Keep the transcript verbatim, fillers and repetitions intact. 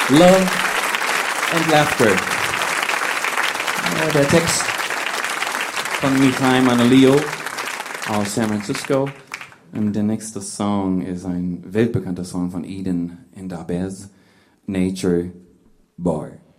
Love and Laughter. Ja, der Text von Michai Manolio aus San Francisco. Und der nächste Song ist ein weltbekannter Song von Eden and Abez, Nature Bar.